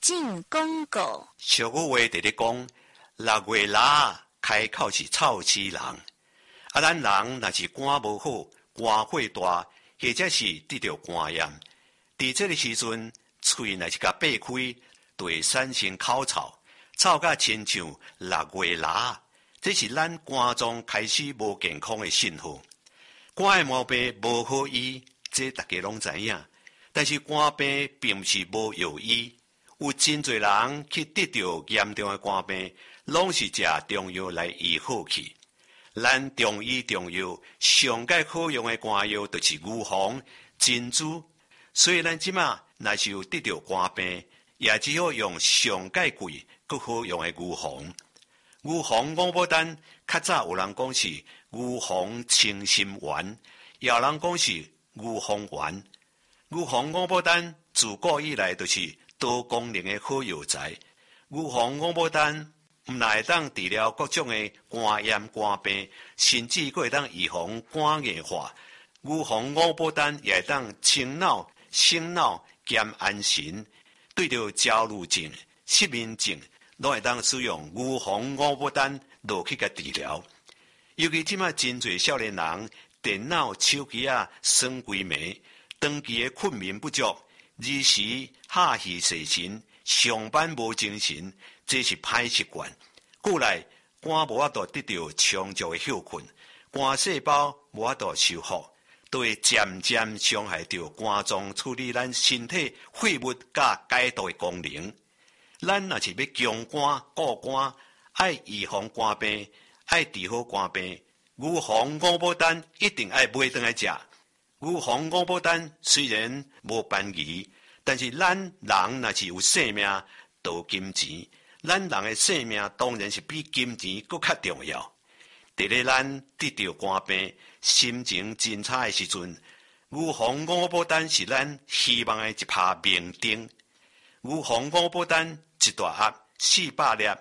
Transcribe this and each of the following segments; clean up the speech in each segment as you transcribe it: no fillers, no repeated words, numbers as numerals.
进广告。 俗语话直咧讲，6月腊开口是臭死人。咱人若是肝无好，肝火大，或者是得着肝炎，伫这个时阵，喙若是甲闭开，就会产生口臭，臭甲亲像6月腊。这是咱肝脏开始无健康的信号。肝的毛病无好医，这大家拢知影。但是肝病并不是无药医，有真侪人去得到严重的肝病，拢是食中药来医好去。咱中医中药上界好用的肝药就是牛黄、珍珠，所以咱即马若是有得到肝病，也只好用上界贵、佫好用的牛黄。牛黄五宝丹，较早有人讲是牛黄清心丸，也有人讲是牛黄丸。牛黄五宝丹自古以来就是多功能的好药材。牛黄五宝丹毋但会当治疗各种的肝炎、肝病，甚至佫会当预防肝硬化。牛黄五宝丹也会当清脑、醒脑、减安神，对着焦虑症、失眠症，拢会当使用牛黄五宝丹落去甲治疗。尤其即马真侪少年人电脑、手机耍规暝，长期的困眠不足，日时下戏洗神，上班无精神，这是歹习惯。过来肝无法度得到充足的休困，肝细胞无法度修复，都会渐渐伤害到肝脏处理咱身体废物甲解毒的功能。咱若是要强肝固肝，爱预防肝病，爱治好肝病，牛黄五宝丹一定爱买回来食。牛黄五宝丹虽然无便宜，但是咱人若是有性命，就有金钱。咱人的性命当然是比金钱更较重要。伫咧咱得到肝病、心情真差的时阵，牛黄五宝丹是咱希望的一拍明灯。牛黄五宝丹一大盒400粒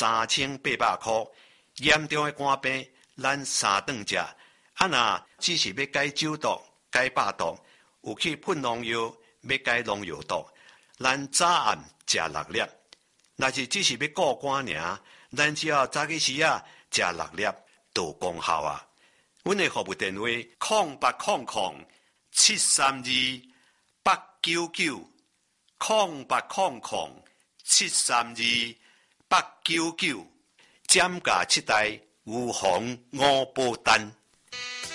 ，3800块。严重的肝病，咱3顿食。若只是要解酒毒、解百毒，有去喷农药，要解农药毒，咱早暗食6粒。若是只是要顾肝尔，咱只要早起时食6粒，就有功效啊！阮的服务电话：0800-732-899，0800-732-899，减价7台牛黄五宝丹。